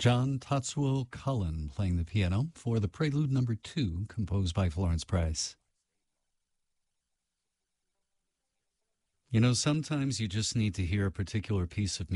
John Tatsuo Cullen playing the piano for the Prelude No. 2, composed by Florence Price. You know, sometimes you just need to hear a particular piece of